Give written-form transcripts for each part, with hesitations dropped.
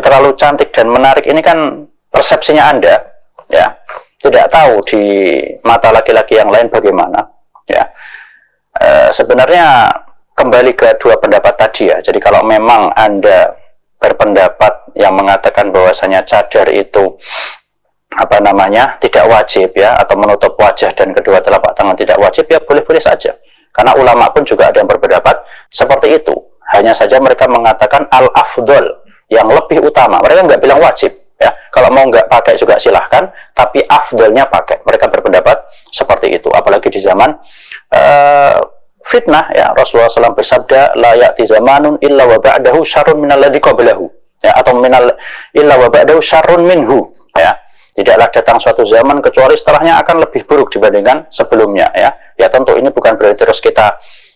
terlalu cantik dan menarik ini kan persepsinya Anda, ya. Tidak tahu di mata laki-laki yang lain bagaimana, ya. Sebenarnya kembali ke dua pendapat tadi ya. Jadi kalau memang Anda berpendapat yang mengatakan bahwasanya cadar itu tidak wajib ya, atau menutup wajah dan kedua telapak tangan tidak wajib, ya boleh-boleh saja. Karena ulama pun juga ada yang berpendapat seperti itu. Hanya saja mereka mengatakan al-afdol, yang lebih utama. Mereka nggak bilang wajib. Ya, kalau mau nggak pakai juga silahkan, tapi afdalnya pakai. Mereka berpendapat seperti itu. Apalagi di zaman fitnah, ya, Rasulullah SAW bersabda, la ya'ti zamanun illa wa ba'dahu syarrun minal ladzi qablahu, ya, atau illa wa ba'dahu syarrun minhu, ya. Tidaklah datang suatu zaman kecuali setelahnya akan lebih buruk dibandingkan sebelumnya, ya. Ya tentu ini bukan berarti terus kita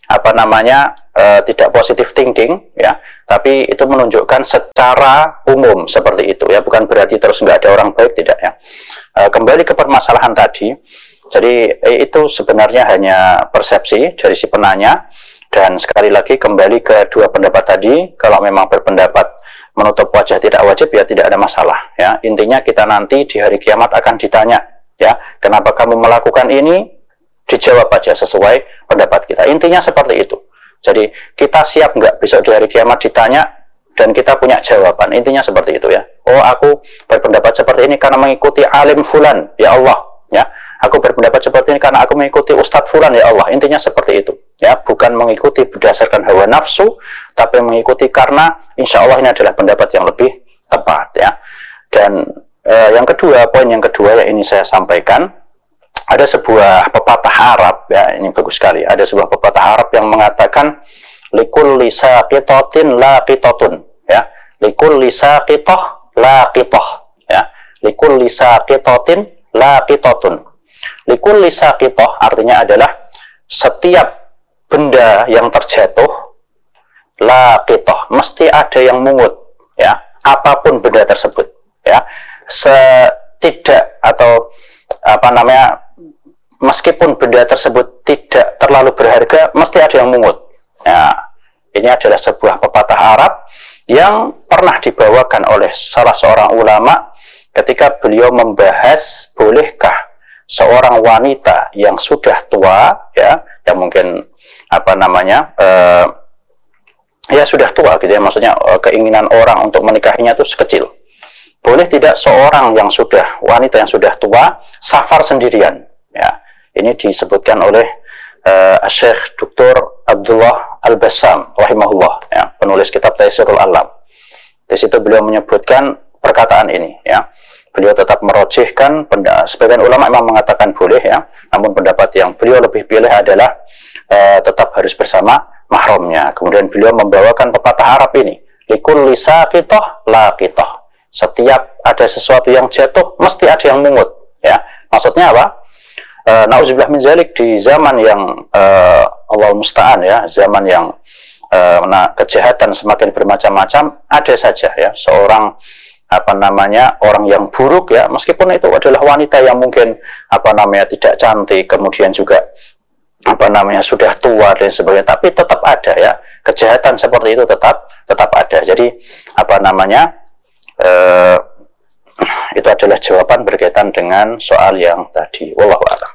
tidak positive thinking, ya, tapi itu menunjukkan secara umum seperti itu, ya, bukan berarti terus nggak ada orang baik, tidak, ya. Kembali ke permasalahan tadi, jadi itu sebenarnya hanya persepsi dari si penanya, dan sekali lagi kembali ke dua pendapat tadi. Kalau memang berpendapat menutup wajah tidak wajib, ya tidak ada masalah, ya. Intinya kita nanti di hari kiamat akan ditanya, ya, kenapa kamu melakukan ini, dijawab aja sesuai pendapat kita. Intinya seperti itu. Jadi kita siap nggak besok di hari kiamat ditanya dan kita punya jawaban. Intinya seperti itu, ya. Oh, aku berpendapat seperti ini karena mengikuti alim fulan, ya Allah, ya. Aku berpendapat seperti ini karena aku mengikuti ustadz fulan, ya Allah. Intinya seperti itu, ya. Bukan mengikuti berdasarkan hawa nafsu, tapi mengikuti karena insya Allah ini adalah pendapat yang lebih tepat, ya. Dan yang kedua, poin yang kedua yang ini saya sampaikan, ada sebuah pepatah Arab, ya, ini bagus sekali. Ada sebuah pepatah Arab yang mengatakan likulli saqitatin laqitatun, ya. Likulli saqitah laqitah, ya. Likulli saqitatin laqitatun. Likulli saqitah artinya adalah setiap benda yang terjatuh, laqitah, mesti ada yang mungut, ya. Apapun benda tersebut, ya. Meskipun benda tersebut tidak terlalu berharga, mesti ada yang mungut. Ya, ini adalah sebuah pepatah Arab yang pernah dibawakan oleh salah seorang ulama ketika beliau membahas bolehkah seorang wanita yang sudah tua, ya, yang mungkin sudah tua gitu, ya, maksudnya keinginan orang untuk menikahinya itu kecil. Boleh tidak seorang wanita yang sudah tua safar sendirian, ya. Ini disebutkan oleh Syekh Dr. Abdullah Al-Bassam rahimahullah, ya, penulis kitab Taisirul Alam. Di situ beliau menyebutkan perkataan ini, ya. Beliau tetap merojihkan, sebagian ulama memang mengatakan boleh, ya. Namun pendapat yang beliau lebih pilih adalah tetap harus bersama mahramnya. Kemudian beliau membawakan pepatah Arab ini, likulli saqitah laqitah. Setiap ada sesuatu yang jatuh, mesti ada yang mungut, ya. Maksudnya apa? Nauzubillah min zalik, di zaman yang Allah musta'an, ya, zaman yang kejahatan semakin bermacam-macam, ada saja, ya, seorang orang yang buruk, ya, meskipun itu adalah wanita yang mungkin tidak cantik, kemudian juga sudah tua dan sebagainya, tapi tetap ada, ya, kejahatan seperti itu tetap ada. Jadi itu adalah jawaban berkaitan dengan soal yang tadi. Wallahu a'lam.